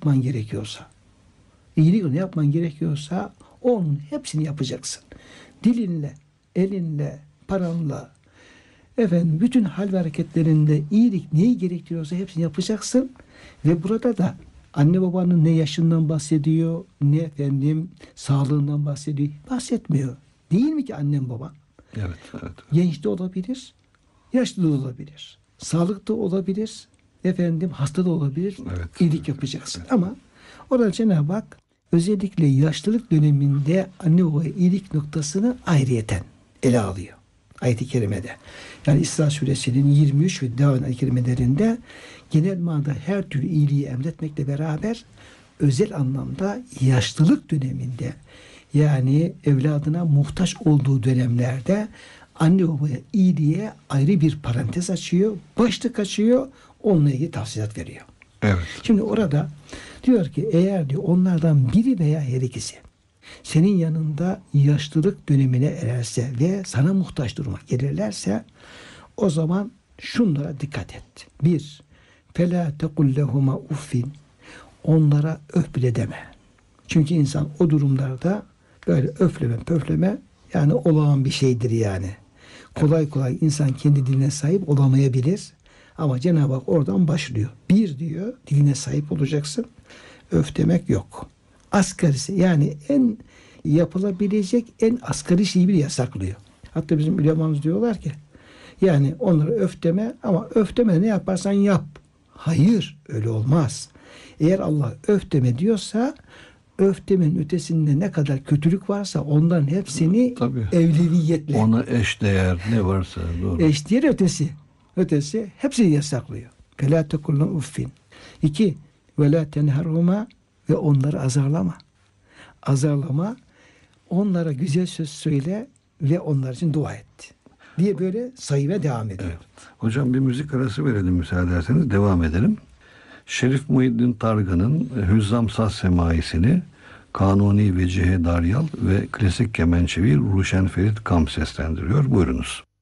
yapman gerekiyorsa, iyilik ne yapman gerekiyorsa onun hepsini yapacaksın. Dilinle, elinle, paranla, efendim bütün hal ve hareketlerinde iyilik neyi gerektiriyorsa hepsini yapacaksın. Ve burada da anne babanın ne yaşından bahsediyor, ne efendim sağlığından bahsediyor. Bahsetmiyor. Değil mi ki annem baban? Evet, evet. Genç de olabilir, yaşlı da olabilir. Sağlıklı olabilir, efendim hasta da olabilir. Evet. İyilik yapacaksın. Evet. Ama orada Cenab-ı Hak özellikle yaşlılık döneminde anne babaya iyilik noktasını ayrıyeten ele alıyor. Ayet-i kerimede. Yani İsra suresinin 23 ve devam ayet-i kerimelerinde genel manada her türlü iyiliği emretmekle beraber özel anlamda yaşlılık döneminde, yani evladına muhtaç olduğu dönemlerde anne babaya iyiliğe ayrı bir parantez açıyor, başlık açıyor, onunla ilgili tavsiyat veriyor. Evet. Şimdi orada diyor ki eğer diyor onlardan biri veya her ikisi senin yanında yaşlılık dönemine ererse ve sana muhtaç duruma gelirlerse o zaman şunlara dikkat et. 1. فَلَا تَقُلْ لَهُمَا uffin. Onlara öf bile deme. Çünkü insan o durumlarda böyle öfleme pöfleme yani olağan bir şeydir yani. Kolay kolay insan kendi diline sahip olamayabilir. Ama Cenab-ı Hak oradan başlıyor. 1 diyor, diline sahip olacaksın. Öf demek yok. Asgarisi yani en yapılabilecek en asgari şeyi bile yasaklıyor. Hatta bizim ulemamız diyorlar ki yani onlara öf deme ama öf deme ne yaparsan yap. Hayır, öyle olmaz. Eğer Allah öf deme diyorsa öf demenin ötesinde ne kadar kötülük varsa onların hepsini Tabii. evleviyetle. Ona eş değer ne varsa doğru. Eş değer ötesi hepsini yasaklıyor. فَلَا تَقُلْنَا uffin. 2. وَلَا تَنْهَرْهُمَا. Ve onları azarlama. Azarlama, onlara güzel söz söyle ve onlar için dua et diye böyle sayıya devam ediyor. Evet. Hocam bir müzik arası verelim müsaade ederseniz, devam edelim. Şerif Muhyiddin Targan'ın Hüzzam Saz Semaisini Kanuni Vecihe Daryal ve klasik kemençevi Ruşen Ferit Kam seslendiriyor. Buyurunuz.